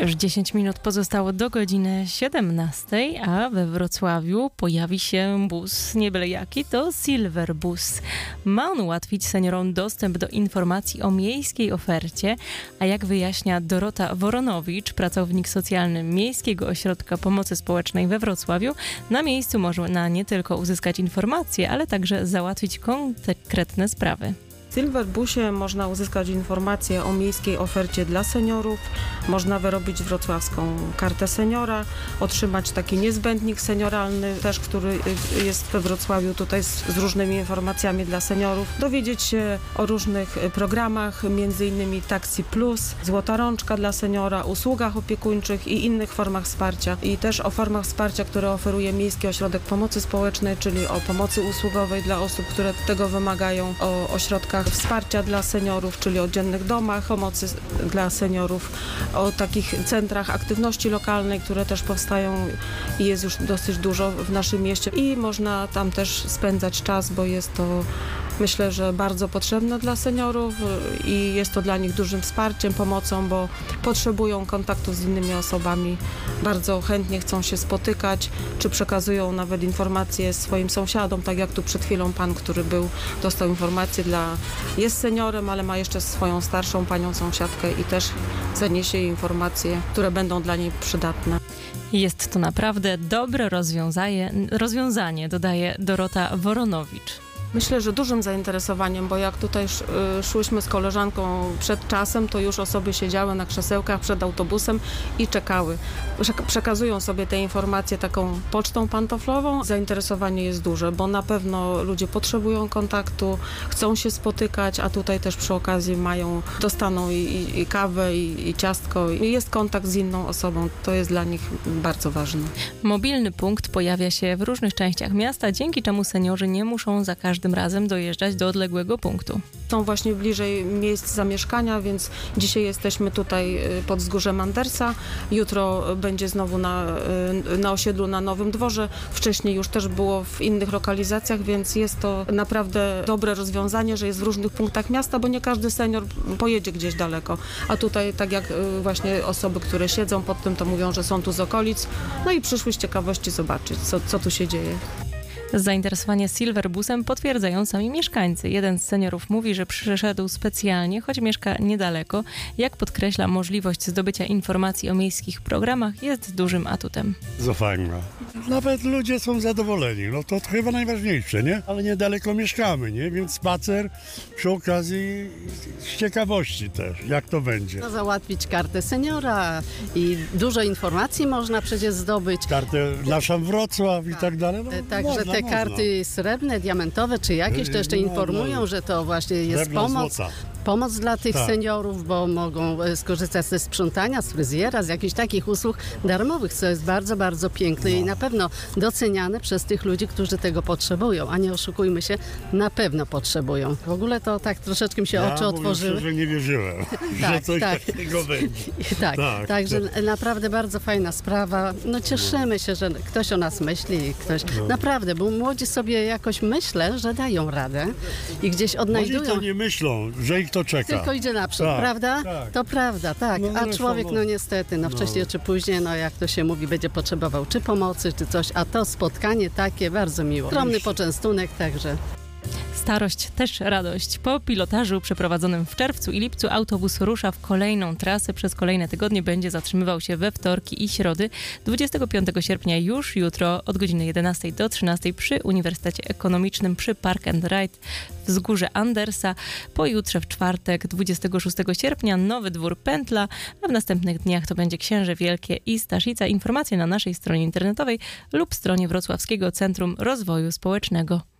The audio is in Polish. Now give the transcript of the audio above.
Już 10 minut pozostało do godziny 17, a we Wrocławiu pojawi się bus nie byle jaki, to Silver Bus. Ma on ułatwić seniorom dostęp do informacji o miejskiej ofercie, a jak wyjaśnia Dorota Woronowicz, pracownik socjalny Miejskiego Ośrodka Pomocy Społecznej we Wrocławiu, na miejscu można nie tylko uzyskać informacje, ale także załatwić konkretne sprawy. W Silver Busie można uzyskać informacje o miejskiej ofercie dla seniorów, można wyrobić wrocławską kartę seniora, otrzymać taki niezbędnik senioralny też, który jest we Wrocławiu tutaj z różnymi informacjami dla seniorów, dowiedzieć się o różnych programach, m.in. Taxi Plus, Złota Rączka dla seniora, usługach opiekuńczych i innych formach wsparcia. I też o formach wsparcia, które oferuje Miejski Ośrodek Pomocy Społecznej, czyli o pomocy usługowej dla osób, które tego wymagają, o ośrodkach wsparcia dla seniorów, czyli o dziennych domach pomocy dla seniorów, o takich centrach aktywności lokalnej, które też powstają i jest już dosyć dużo w naszym mieście i można tam też spędzać czas, bo jest to, myślę, że bardzo potrzebne dla seniorów i jest to dla nich dużym wsparciem, pomocą, bo potrzebują kontaktu z innymi osobami, bardzo chętnie chcą się spotykać, czy przekazują nawet informacje swoim sąsiadom, tak jak tu przed chwilą pan, który dostał informację jest seniorem, ale ma jeszcze swoją starszą panią sąsiadkę i też zaniesie jej informacje, które będą dla niej przydatne. Jest to naprawdę dobre rozwiązanie, dodaje Dorota Woronowicz. Myślę, że dużym zainteresowaniem, bo jak tutaj szłyśmy z koleżanką przed czasem, to już osoby siedziały na krzesełkach przed autobusem i czekały. Przekazują sobie te informacje taką pocztą pantoflową. Zainteresowanie jest duże, bo na pewno ludzie potrzebują kontaktu, chcą się spotykać, a tutaj też przy okazji dostaną i kawę, i ciastko. I jest kontakt z inną osobą. To jest dla nich bardzo ważne. Mobilny punkt pojawia się w różnych częściach miasta, dzięki czemu seniorzy nie muszą za każdym razem dojeżdżać do odległego punktu. Są właśnie bliżej miejsc zamieszkania, więc dzisiaj jesteśmy tutaj pod wzgórzem Andersa. Jutro będzie znowu na osiedlu na Nowym Dworze. Wcześniej już też było w innych lokalizacjach, więc jest to naprawdę dobre rozwiązanie, że jest w różnych punktach miasta, bo nie każdy senior pojedzie gdzieś daleko. A tutaj, tak jak właśnie osoby, które siedzą pod tym, to mówią, że są tu z okolic. No i przyszły z ciekawości zobaczyć, co tu się dzieje. Zainteresowanie Silverbusem potwierdzają sami mieszkańcy. Jeden z seniorów mówi, że przyszedł specjalnie, choć mieszka niedaleko. Jak podkreśla, możliwość zdobycia informacji o miejskich programach jest dużym atutem. To fajnie. Nawet ludzie są zadowoleni, no to chyba najważniejsze, nie? Ale niedaleko mieszkamy, nie? Więc spacer przy okazji z ciekawości też, jak to będzie. No, załatwić kartę seniora i dużo informacji można przecież zdobyć. Kartę Nasza Wrocław i tak dalej. No, także te karty srebrne, diamentowe czy jakieś, to jeszcze informują, że to właśnie jest pomoc dla tych seniorów, bo mogą skorzystać ze sprzątania, z fryzjera, z jakichś takich usług darmowych, co jest bardzo, bardzo piękne i na pewno doceniane przez tych ludzi, którzy tego potrzebują, a nie oszukujmy się, na pewno potrzebują. W ogóle to tak troszeczkę mi się oczy otworzyły. Że nie wierzyłem, że coś takiego będzie. Także naprawdę bardzo fajna sprawa. No cieszymy się, że ktoś o nas myśli, naprawdę, bo młodzi sobie jakoś myślę, że dają radę i gdzieś odnajdują. Młodzi to nie myślą, że ich to czeka. Tylko idzie naprzód, prawda? Tak. To prawda, tak. A człowiek, niestety, wcześniej czy później, jak to się mówi, będzie potrzebował czy pomocy, czy coś, a to spotkanie takie bardzo miło. Skromny poczęstunek, także. Starość też radość. Po pilotażu przeprowadzonym w czerwcu i lipcu autobus rusza w kolejną trasę. Przez kolejne tygodnie będzie zatrzymywał się we wtorki i środy. 25 sierpnia już jutro od godziny 11 do 13 przy Uniwersytecie Ekonomicznym przy Park and Ride Wzgórze Andersa. Pojutrze w czwartek 26 sierpnia Nowy Dwór Pętla, a w następnych dniach to będzie Księże Wielkie i Staszica. Informacje na naszej stronie internetowej lub stronie Wrocławskiego Centrum Rozwoju Społecznego.